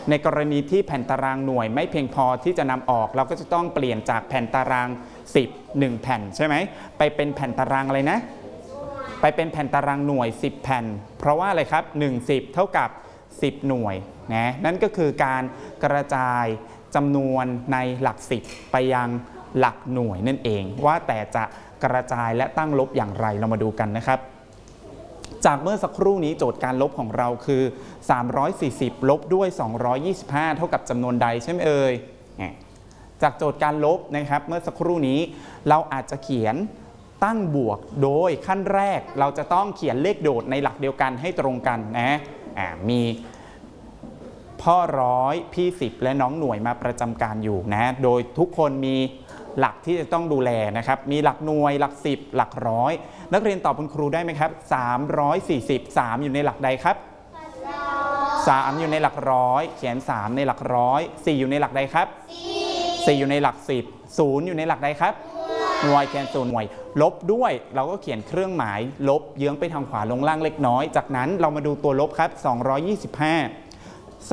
ในกรณีที่แผ่นตารางหน่วยไม่เพียงพอที่จะนำออกเราก็จะต้องเปลี่ยนจากแผ่นตาราง10 1แผ่นใช่ไหมไปเป็นแผ่นตารางอะไรนะไปเป็นแผ่นตารางหน่วย10แผ่นเพราะว่าอะไรครับ1 10เท่ากับ10หน่วยนะนั่นก็คือการกระจายจำนวนในหลัก10ไปยังหลักหน่วยนั่นเองว่าแต่จะกระจายและตั้งลบอย่างไรเรามาดูกันนะครับจากเมื่อสักครู่นี้โจทย์การลบของเราคือ340ลบด้วย225เท่ากับจำนวนใดใช่ไหมเอ่ยจากโจทย์การลบนะครับเมื่อสักครู่นี้เราอาจจะเขียนตั้งบวกโดยขั้นแรกเราจะต้องเขียนเลขโดดในหลักเดียวกันให้ตรงกันนะมีพ่อร้อยพี่10และน้องหน่วยมาประจำการอยู่นะโดยทุกคนมีหลักที่จะต้องดูแลนะครับมีหลักหน่วยหลัก10หลักร้อยนักเรียนตอบคุณครูได้ไหมครับ340 3อยู่ในหลักใดครับ3อยู่ในหลักร้อยเขียน3ในหลักร้อย4อยู่ในหลักใดครับ4อยู่ในหลัก10 0อยู่ในหลักใดครับหน่วยเขียน0หน่วยลบด้วยเราก็เขียนเครื่องหมายลบเยื้องไปทางขวาลงล่างเล็กน้อยจากนั้นเรามาดูตัวลบครับ225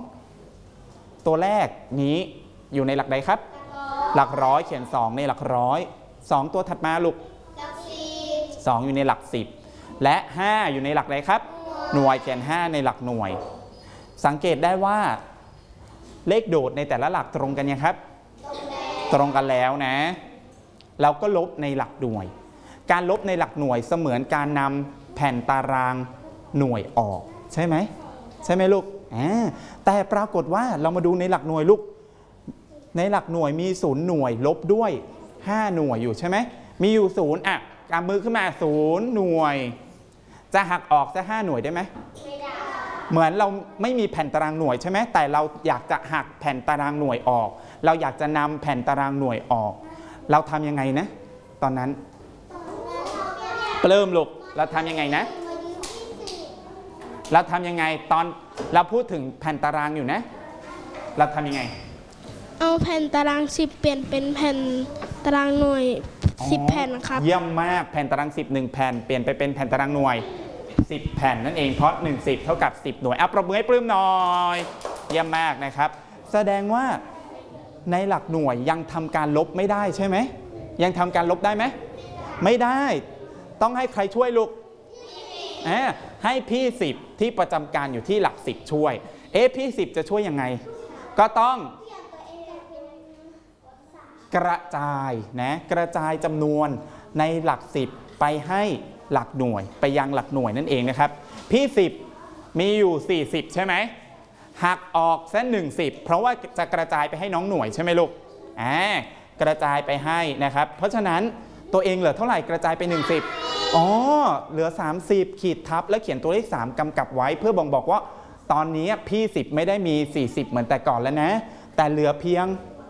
2ตัวแรกนี้อยู่ในหลักใดครับหลักร้อยเขียน2ในหลักร้อย2ตัวถัดมาลูก2อยู่ในหลัก10และ5อยู่ในหลักใดครับหน่วยเขียน5ในหลักหน่วยสังเกตได้ว่าเลขโดดในแต่ละหลักตรงกันยังครับตรงกันแล้วนะเราก็ลบในหลักหน่วยการลบในหลักหน่วยเสมือนการนำแผ่นตารางหน่วยออกใช่ไหมใช่ไหมลูกแต่ปรากฏว่าเรามาดูในหลักหน่วยลูกในหลักหน่วยมี0หน่วยลบด้วย5หน่วยอยู่ใช่ไหมมีอยู่0กำมือขึ้นมา0หน่วยจะหักออกสัก5หน่วยได้ไหมไม่ได้เหมือนเราไม่มีแผ่นตารางหน่วยใช่ไหมแต่เราอยากจะหักแผ่นตารางหน่วยออกเราอยากจะนำแผ่นตารางหน่วยออกเราทำยังไงนะตอนนั้นเริ่มลูกเราทำยังไงนะเราทำยังไงตอนเราพูดถึงแผ่นตารางอยู่นะเราทำยังไงเอาแผ่นตาราง10เปลี่ยนเป็นแผ่นตารางหน่วย10แผ่นนะครับเยี่ยมมากแผ่นตาราง10 1แผ่นเปลี่ยนไปเป็นแผ่นตารางหน่วย10แผ่นนั่นเองเพราะ1 10เท่ากับ10หน่วยปรบมือให้ปลื้มหน่อยเยี่ยมมากนะครับแสดงว่าในหลักหน่วยยังทำการลบไม่ได้ใช่ไหมยังทำการลบได้ไหมไม่ได้ต้องให้ใครช่วยลูกให้พี่10ที่ประจำการอยู่ที่หลัก10ช่วยพี่10จะช่วยยังไงก็ต้องกระจายนะกระจายจำนวนในหลัก10ไปให้หลักหน่วยไปยังหลักหน่วยนั่นเองนะครับพี่10มีอยู่40ใช่ไหมหักออกซะ10เพราะว่าจะกระจายไปให้น้องหน่วยใช่ไหมลูกกระจายไปให้นะครับเพราะฉะนั้นตัวเองเหลือเท่าไหร่กระจายไป10เหลือ30ขีดทับและเขียนตัวเลข3กำกับไว้เพื่อบ่งบอกว่าตอนนี้พี่10ไม่ได้มี40เหมือนแต่ก่อนแล้วนะแต่เหลือเพียง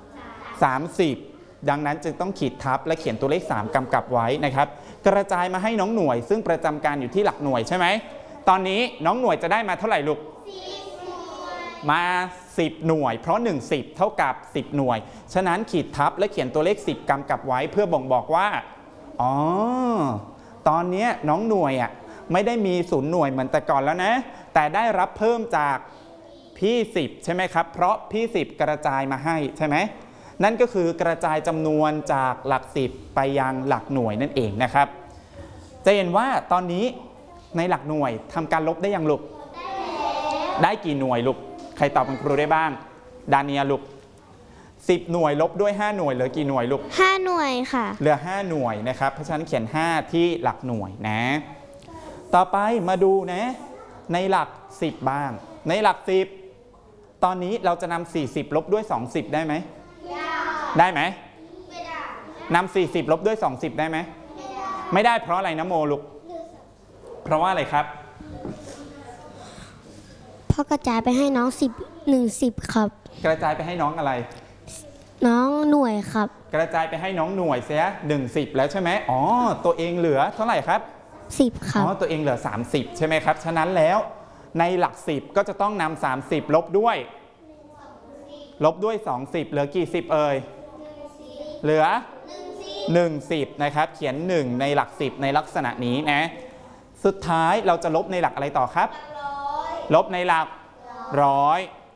30ดังนั้นจึงต้องขีดทับและเขียนตัวเลข3กำกับไว้นะครับกระจายมาให้น้องหน่วยซึ่งประจำการอยู่ที่หลักหน่วยใช่ไหมตอนนี้น้องหน่วยจะได้มาเท่าไหร่ลูกมา10หน่วยเพราะ1 10เท่ากับ10หน่วยฉะนั้นขีดทับและเขียนตัวเลข10กำกับไว้เพื่อบ่งบอกว่าตอนนี้น้องหน่วยไม่ได้มี0หน่วยเหมือนแต่ก่อนแล้วนะแต่ได้รับเพิ่มจากพี่10ใช่ไหมครับเพราะพี่10กระจายมาให้ใช่ไหมนั่นก็คือกระจายจำนวนจากหลัก10ไปยังหลักหน่วยนั่นเองนะครับจะเห็นว่าตอนนี้ในหลักหน่วยทำการลบได้ยังลูกได้กี่หน่วยลูกใครตอบคุณครูได้บ้างดาเนียลูก10หน่วยลบด้วย5หน่วยเหลือกี่หน่วยลูก 5หน่วยค่ะเหลือ5หน่วยนะครับเพราะฉะนั้นเขียน5ที่หลักหน่วยนะต่อไปมาดูนะในหลัก10บ้างในหลัก10ตอนนี้เราจะนำ40ลบด้วย20ได้ไหมได้ไหมไม่ได้นำ40ลบด้วย20ได้ไหมไม่ได้เพราะอะไรนะโมลูกเพราะว่าอะไรครับเพราะกระจายไปให้น้อง10ครับกระจายไปให้น้องอะไรน้องหน่วยครับกระจายไปให้น้องหน่วยเสีย10แล้วใช่ไหมตัวเองเหลือเท่าไหร่ครับ 10ครับตัวเองเหลือ30ใช่ไหมครับฉะนั้นแล้วในหลัก10ก็จะต้องนำ30ลบด้วย20เหลือกี่10เอ่ยเหลือ10นะครับเขียน1ในหลัก10ในลักษณะนี้นะสุดท้ายเราจะลบในหลักอะไรต่อครับลบในหลักร้อย